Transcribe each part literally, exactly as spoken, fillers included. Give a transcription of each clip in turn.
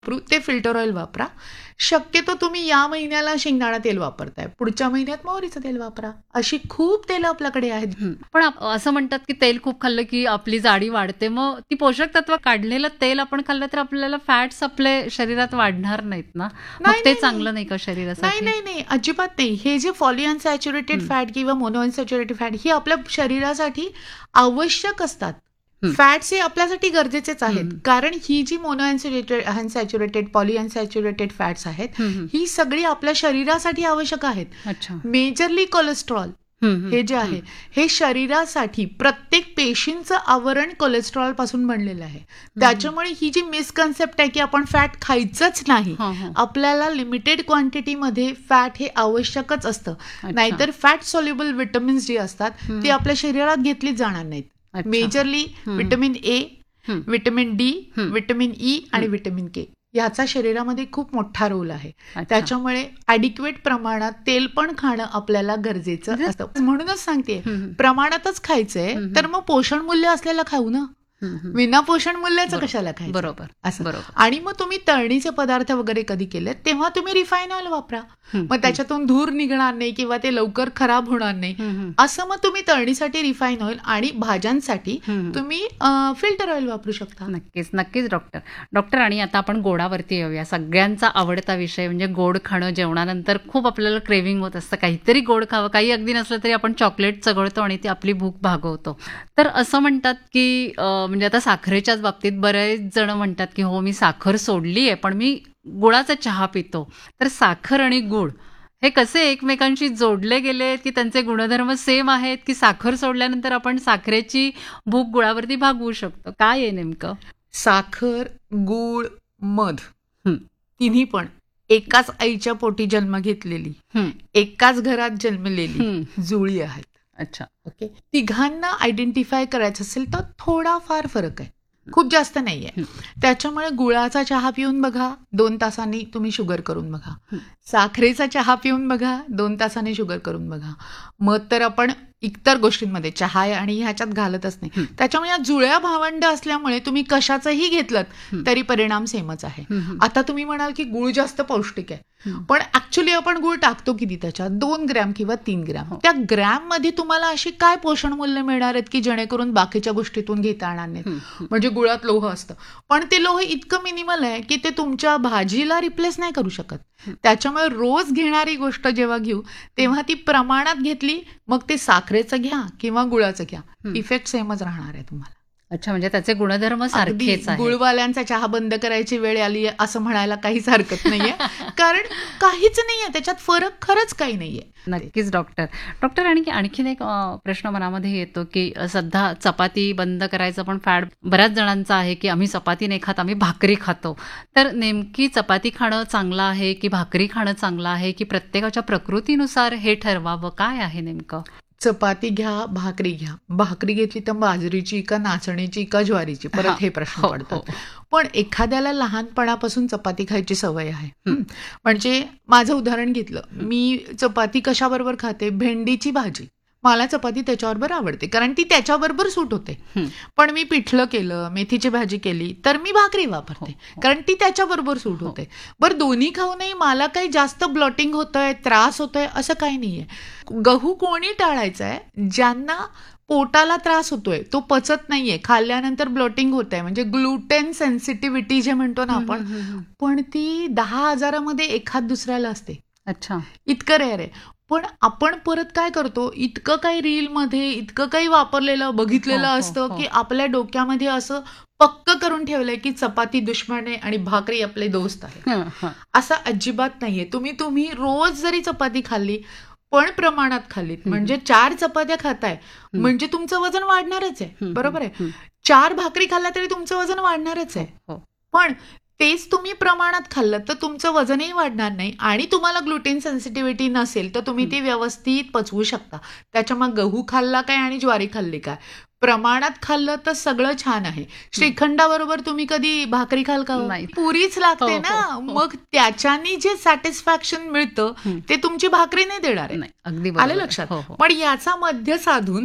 वापरू ते filter oil वापरा. शक्यतो तुम्ही या महिन्याला शेंगदाणा तेल वापरताय, पुढच्या महिन्यात मोहरीचं तेल वापरा. अशी खूप तेल आपल्याकडे आहेत. हं. पण आप- असं म्हणतात की तेल खूप खाल्लं की आपली जाडी वाढते. मग ती पोषक तत्व काढलेलं तेल आपण खाल्लं तर आपल्याला फॅट्स आपल्या शरीरात वाढणार नाहीत ना? मग नाही, ते नाही, चांगलं नाही. नाही का नाही शरीरासाठी? नाही नाही अजिबात नाही. हे जे पॉलिअनसॅच्युरेटेड हं. फॅट किंवा मोनोअनसॅच्युरेटेड फॅट ही आपल्या शरीरासाठी आवश्यक असतात. हं. फॅट्स हे आपल्यासाठी गरजेचेच आहेत. हं. कारण ही जी मोनोअनसॅच्युरेटेड अनसॅच्युरेटेड पॉलिअनसॅच्युरेटेड फॅट्स आहेत हं, हं. ही सगळी आपल्या शरीरासाठी आवश्यक आहेत. अच्छा. मेजरली कोलेस्ट्रॉल हं, हं. हे जे आहे हं. हे शरीरासाठी प्रत्येक पेशींचं आवरण कोलेस्ट्रॉल पासून बनलेलं आहे. त्याच्यामुळे ही जी मिसकन्सेप्ट आहे की आपण फॅट खायचंच नाही, हं, हं. आपल्याला लिमिटेड क्वांटिटीमध्ये फॅट हे आवश्यकच असतं. अच्छा. नाहीतर फॅट सॉल्युबल विटॅमिन्स जी असतात हं. ती आपल्या शरीरात घेतलीच जाणार नाहीत. अच्छा. मेजरली हं. विटॅमिन ए, हं. विटॅमिन डी, हं. विटॅमिन ई आणि हं. विटॅमिन के याचा शरीरामध्ये खूप मोठा रोल आहे. अच्छा. त्याच्यामुळे ॲडिक्वेट प्रमाणात तेल पण खाणं आपल्याला गरजेचं म्हणजे- असतं. म्हणूनच सांगते हं, हं. प्रमाणातच खायचंय हं, हं. तर मग पोषण मूल्य असलेलं खाऊ ना. हं, हं. विना पोषण मूल्याचं बरोबर. कशाला खायचं बरोबर असं. बरोबर. आणि मग तुम्ही तळणीचे पदार्थ वगैरे कधी केले तेव्हा तुम्ही रिफाईन ऑइल वापरा. हं, मग हं. त्याच्यातून धूर निघणार नाही किंवा ते लवकर खराब होणार नाही. हं, हं. असं मग तुम्ही तळणीसाठी रिफाईन ऑइल आणि भाज्यांसाठी हं. तुम्ही फिल्टर ऑइल वापरू शकता. नक्कीच नक्कीच डॉक्टर डॉक्टर आणि आता आपण गोडावरती येऊया. सगळ्यांचा आवडता विषय म्हणजे गोड खाणं. जेवणानंतर खूप आपल्याला क्रेव्हिंग होत असतं, काहीतरी गोड खावं. काही अगदी नसलं तरी आपण चॉकलेट चघळतो आणि ती आपली भूक भागवतो. तर असं म्हणतात की अं, म्हणजे आता साखरेच्याच बाबतीत बरेच जण म्हणतात की हो मी साखर सोडली आहे पण मी गुळाचा चहा पितो. तर साखर आणि गुळ हे कसे एकमेकांशी जोडले गेलेत की त्यांचे गुणधर्म सेम आहेत की साखर सोडल्यानंतर आपण साखरेची भूक गुळावरती भागवू शकतो? काय आहे नेमकं? साखर, गूळ, मध हं. तिन्ही पण एकाच आईच्या पोटी जन्म घेतलेली, हं. एकाच घरात जन्मलेली हं. जुळी आहेत. अच्छा. ओके. तिघांना आयडेंटिफाय करायचं असेल तर थोडाफार फरक आहे, खूप जास्त नाहीये. हं. त्याच्यामुळे गुळाचा चहा पिऊन बघा, दोन तासांनी तुम्ही शुगर करून बघा. हं. साखरेचा चहा पिऊन बघा, दोन तासांनी शुगर करून बघा. मध तर आपण इतर गोष्टींमध्ये चहा आणि ह्याच्यात घालतच नाही. हं. त्याच्यामुळे या जुळ्या भावंड असल्यामुळे तुम्ही कशाचंही घेतलं हं. तरी परिणाम सेमच आहे. हं, हं. आता तुम्ही म्हणाल की गुळ जास्त पौष्टिक आहे, हं. पण ऍक्च्युली आपण गुळ टाकतो किती त्याच्यात? दोन ग्रॅम किंवा तीन ग्रॅम. हो. त्या ग्रॅम मध्ये तुम्हाला अशी काय पोषण मूल्य मिळणार आहेत की जेणेकरून बाकीच्या गोष्टीतून घेता येणार नाहीत? हं. हं. म्हणजे गुळात लोह असतं, पण ते लोह इतकं मिनिमल आहे की ते तुमच्या भाजीला रिप्लेस नाही करू शकत. त्याच्यामुळे रोज घेणारी गोष्ट जेव्हा घेऊ तेव्हा ती प्रमाणात घेतली, मग ते साखरेचं घ्या किंवा गुळाचं घ्या, हं. इफेक्ट सेमच राहणार आहे तुम्हाला. अच्छा, म्हणजे त्याचे गुणधर्म अगदी सारखेच आहेत. गुळवाल्यांचा चहा बंद करायची वेळ आली आहे असं म्हणायला काहीच हरकत नाहीये. कारण काहीच नाहीये त्याच्यात, फरक खरंच काही नाहीये. नक्कीच डॉक्टर. डॉक्टर आणि आणखीन एक अ, प्रश्न मनामध्ये येतो की अ, सध्या चपाती बंद करायचं पण फॅड बऱ्याच जणांचं आहे की आम्ही चपाती नाही खात, आम्ही भाकरी खातो. तर नेमकी चपाती खाणं चांगलं आहे की भाकरी खाणं चांगलं आहे की प्रत्येकाच्या प्रकृतीनुसार हे ठरवावं? काय आहे नेमकं? चपाती घ्या, भाकरी घ्या. भाकरी घेतली तर बाजरीची का नाचणीची का ज्वारीची, हा. परत हे प्रश्न हो, पडतात. हो. पण एखाद्याला लहानपणापासून चपाती खायची सवय आहे. हं. हं. म्हणजे माझं उदाहरण घेतलं, मी चपाती कशाबरोबर खाते? भेंडीची भाजी. मला चपाती त्याच्याबरोबर आवडते कारण ती त्याच्याबरोबर सूट होते. हं. पण मी पिठलं केलं, मेथीची भाजी केली तर मी भाकरी वापरते हो, हो. कारण ती त्याच्याबरोबर सूट हो. होते. बरं दोन्ही खाऊनही मला काही जास्त ब्लॉटिंग होतंय, त्रास होतोय असं काही नाहीये. गहू कोणी टाळायचा आहे? ज्यांना पोटाला त्रास होतोय, तो पचत नाहीये, खाल्ल्यानंतर ब्लॉटिंग होत आहे, म्हणजे ग्लुटेन सेन्सिटिव्हिटी जे म्हणतो ना हं, आपण, हं, हं, हं. पण ती दहा हजारामध्ये एखाद दुसऱ्याला असते. अच्छा. इतकं रेअर आहे. पण आपण परत काय करतो, इतकं काही रीलमध्ये इतकं काही वापरलेलं बघितलेलं हो, हो, असतं हो. की आपल्या डोक्यामध्ये असं पक्क करून ठेवलंय की चपाती दुश्मन आहे आणि भाकरी आपले दोस्त आहे. हं, हं. असं अजिबात नाहीये. तुम्ही तुम्ही रोज जरी चपाती खाल्ली पण प्रमाणात खाल्लीत, हं. म्हणजे चार चपात्या खाताय हं. म्हणजे तुमचं वजन वाढणारच आहे. हं, बरोबर हं, आहे. हं. चार भाकरी खाल्ल्या तरी तुमचं वजन वाढणारच आहे. हो. पण तेच तुम्ही प्रमाणात खाल्लं तर तुमचं वजनही वाढणार नाही आणि तुम्हाला ग्लुटेन सेन्सिटिव्हिटी नसेल तर तुम्ही ती व्यवस्थित पचवू शकता. त्याच्यामुळे गहू खाल्ला काय आणि ज्वारी खाल्ली काय, प्रमाणात खाल्लं तर सगळं छान आहे. श्रीखंडाबरोबर तुम्ही कधी भाकरी खाल का? नाही. पुरीच लागते हो, ना. हो, हो. मग त्याच्यानी जे सॅटिस्फॅक्शन मिळतं हं. ते तुमची भाकरी नाही देणार आहे. नाही, अगदी बरोबर आलं आहे. लक्षात? हो, हो. पण याचा मध्य साधून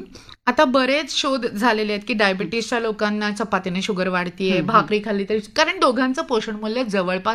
आता बरेच शोध झालेले आहेत की डायबिटीसच्या लोकांना चपातीने शुगर वाढतीये, हम्म, हम्म. भाकरी खाल्ली तरी, कारण दोघांचं पोषण मूल्य जवळपास